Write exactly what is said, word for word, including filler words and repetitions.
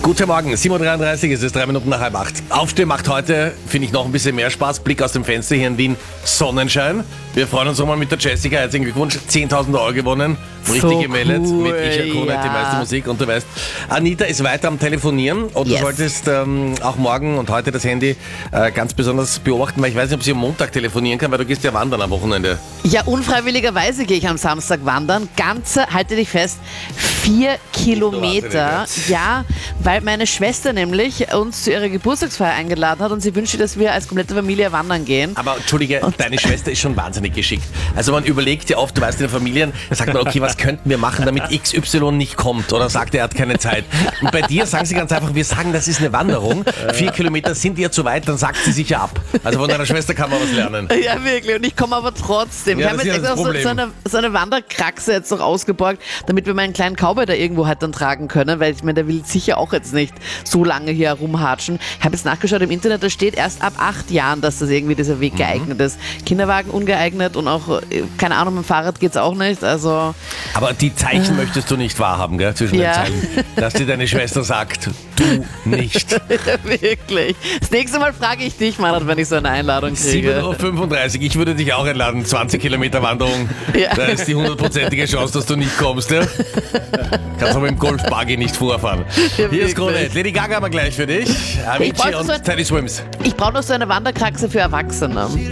Guten Morgen, sieben Uhr dreiunddreißig, es ist drei Minuten nach halb acht. Aufstehen macht heute, finde ich, noch ein bisschen mehr Spaß. Blick aus dem Fenster hier in Wien, Sonnenschein. Wir freuen uns nochmal mit der Jessica, herzlichen Glückwunsch, zehntausend Euro gewonnen. Richtig So gemeldet cool, mit Isha Krone, ja. die meiste Musik. Und du weißt, Anita ist weiter am Telefonieren und Yes. du solltest ähm, auch morgen und heute das Handy äh, ganz besonders beobachten, weil ich weiß nicht, ob sie am Montag telefonieren kann, weil du gehst ja wandern am Wochenende. Ja, unfreiwilligerweise gehe ich am Samstag wandern. Ganze, halte dich fest, vier Kilometer. Ja, weil meine Schwester nämlich uns zu ihrer Geburtstagsfeier eingeladen hat und sie wünschte, dass wir als komplette Familie wandern gehen. Aber Entschuldige, deine Schwester ist schon wahnsinnig geschickt. Also man überlegt ja oft, du weißt, in der Familien, da sagt man, okay, was könnten wir machen, damit X Y nicht kommt oder sagt, er hat keine Zeit. Und bei dir sagen sie ganz einfach, wir sagen, das ist eine Wanderung. Vier Kilometer sind ihr zu weit, dann sagt sie sicher ab. Also von deiner Schwester kann man was lernen. Ja, wirklich. Und ich komme aber trotzdem. Ja, wir haben das jetzt ist ja extra das so, Problem. so, eine, so eine Wanderkraxe jetzt noch ausgeborgt, damit wir meinen kleinen Cowboy da irgendwo halt dann tragen können, weil ich meine, der will sicher auch jetzt nicht so lange hier herumhatschen. Ich habe jetzt nachgeschaut im Internet, da steht erst ab acht Jahren, dass das irgendwie dieser Weg geeignet ist. Kinderwagen ungeeignet und auch, äh, keine Ahnung, mit dem Fahrrad geht's auch nicht. Also Aber die Zeichen möchtest du nicht wahrhaben, gell, zwischen Ja. den Zeilen. Dass dir deine Schwester sagt, du nicht. wirklich. Das nächste Mal frage ich dich, Mann, wenn ich so eine Einladung sieben kriege. Uhr fünfunddreißig, ich würde dich auch einladen, zwanzig Kilometer Wanderung. Ja. Da ist die hundertprozentige Chance, dass du nicht kommst. Ja? Kannst aber mit dem Golfbuggy nicht vorfahren. Ja, Hier ist wirklich. Krone. Lady Gaga haben wir gleich für dich. Avicii wollte und so ein- Teddy Swims. Ich brauche noch so eine Wanderkraxe für Erwachsene.